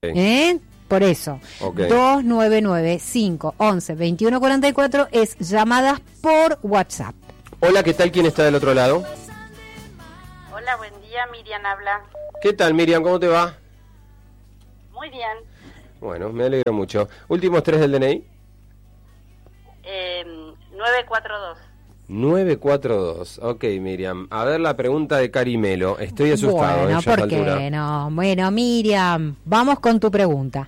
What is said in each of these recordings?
Por eso, 299-511-2144 es llamadas por WhatsApp. Hola, ¿qué tal? ¿Quién está del otro lado? Hola, buen día, Miriam habla. ¿Qué tal, Miriam? ¿Cómo te va? Muy bien. Bueno, me alegro mucho. Últimos 3 del DNI. 942. 942. Ok, Miriam. A ver la pregunta de Carimelo. Estoy asustado. Bueno, ya a ¿por esta altura. qué no? Bueno, Miriam, vamos con tu pregunta.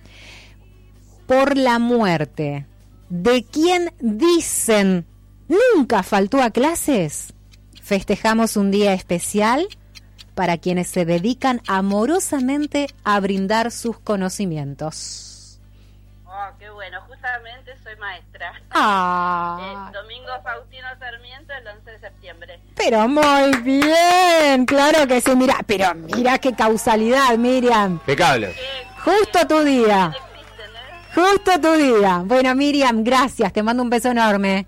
Por la muerte, ¿de quién dicen nunca faltó a clases? Festejamos un día especial para quienes se dedican amorosamente a brindar sus conocimientos. Oh, qué bueno. Justamente soy maestra. Domingo Faustino Sarmiento, el 11 de septiembre. Pero muy bien, claro que sí. Pero mira qué causalidad, Miriam. Impecable. Justo tu día. Justo tu día. Bueno, Miriam, gracias. Te mando un beso enorme.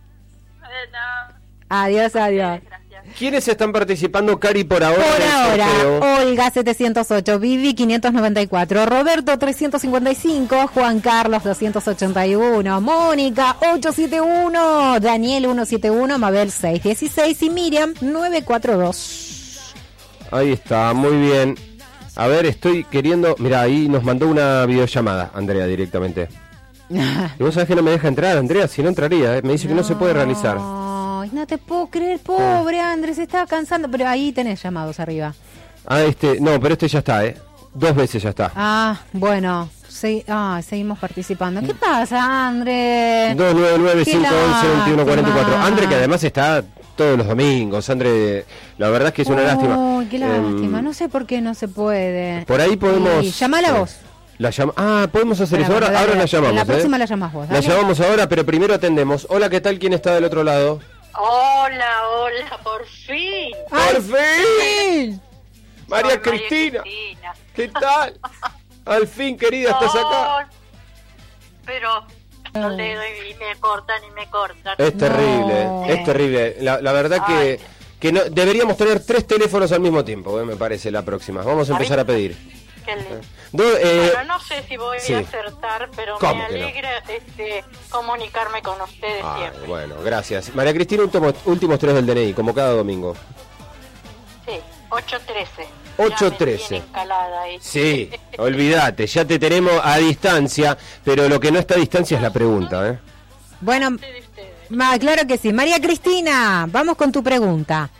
Adiós. Gracias. ¿Quiénes están participando, Cari, por ahora? Por del ahora, sorteo? Olga 708, Vivi 594, Roberto 355, Juan Carlos 281, Mónica 871, Daniel 171, Mabel 616 y Miriam 942. Ahí está, muy bien. A ver, estoy queriendo... Mira, ahí nos mandó una videollamada, Andrea, directamente. Y vos sabés que no me deja entrar, Andrea, si no entraría, me dice que no se puede realizar. Ay, no te puedo creer, pobre Andrés, se estaba cansando, pero ahí tenés llamados arriba. No, pero este ya está, 2 veces ya está. Bueno, sí, seguimos participando. ¿Qué pasa, Andrés? 299-511-2144. André, que además está todos los domingos. André, la verdad es que es una lástima. Qué lástima, no sé por qué no se puede. Por ahí podemos... Llamala vos. ¿podemos hacer eso ahora? Ahora la llamamos. La próxima la llamás vos. La llamamos ahora, pero primero atendemos. Hola, ¿qué tal? ¿Quién está del otro lado? Hola, por fin. ¡Por fin! María Cristina. ¿Qué tal? Al fin, querida, estás acá. Pero no le doy y me cortan. Es terrible, es terrible. La verdad que no, deberíamos tener 3 teléfonos al mismo tiempo, me parece, la próxima. Vamos a empezar a pedir. Qué lindo. Bueno, no sé si voy a acertar, pero me alegra comunicarme con ustedes siempre. Bueno, gracias. María Cristina, últimos 3 del DNI, como cada domingo. Sí, 813. 813. Sí, olvídate, ya te tenemos a distancia, pero lo que no está a distancia es la pregunta, Bueno, claro que sí. María Cristina, vamos con tu pregunta.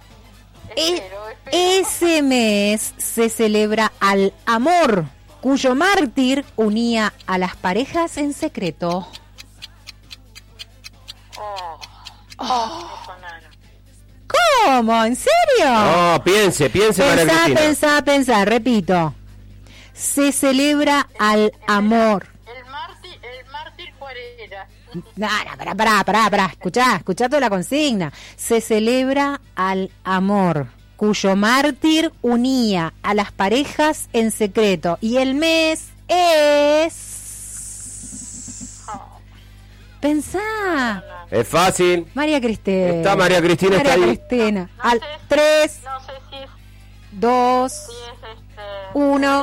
Ese mes se celebra al amor, cuyo mártir unía a las parejas en secreto. ¿Cómo? ¿En serio? No, piense, María Cristina. Pensá, repito. Se celebra al amor. ¿El mártir cuál era? No, pará. Escuchá toda la consigna. Se celebra al amor, cuyo mártir unía a las parejas en secreto. Y el mes es... Pensá. Es fácil. María Cristina. Está María Cristina, está ahí. Cristina. Al 3, 2, 1.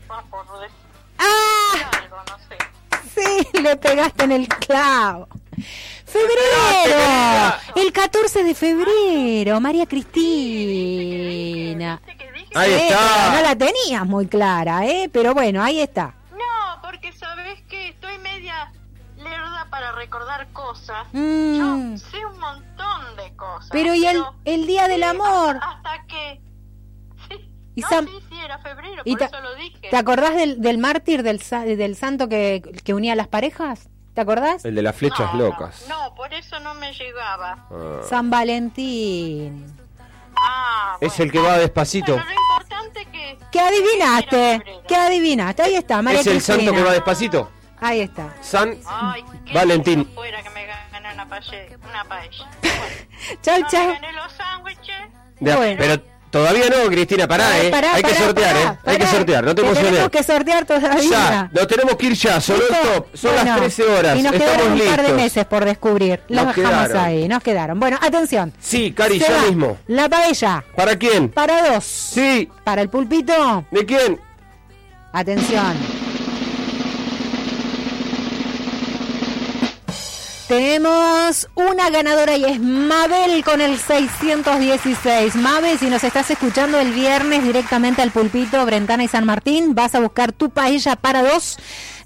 Sí, le pegaste en el clavo. Febrero, el 14 de febrero, María Cristina. Ahí está. No la tenías muy clara, pero bueno, ahí está. No, porque sabes que estoy media lerda para recordar cosas. Yo sé un montón de cosas. Pero ¿y el Día del Amor? Hasta que... Sí, era febrero, por eso lo dije. ¿Te acordás del mártir, del santo que unía a las parejas? ¿Te acordás? El de las flechas locas. No, por eso no me llegaba. San Valentín. Es el que va despacito. Bueno, lo importante que... ¿Qué adivinaste? Ahí está, María Cristina. ¿Es el santo que va despacito? Ahí está. San Valentín. Fuera que me gané una paella. Chau. Gané los sándwiches. Bueno. Pero todavía no, Cristina, pará, hay que sortear, hay que sortear, no te emociones. Tenemos que sortear todavía. Ya, lo tenemos que ir ya, solo el top. Son las 13 horas, y nos estamos quedaron listos. Un par de meses por descubrir. Los Nos dejamos quedaron. ahí, nos quedaron. Bueno, atención. Sí, Cari, Se ya va mismo. La paella. ¿Para quién? Para 2. Sí. Para el pulpito. ¿De quién? Atención. Tenemos una ganadora y es Mabel con el 616. Mabel, si nos estás escuchando el viernes directamente al Pulpito, Brentana y San Martín, vas a buscar tu paella para 2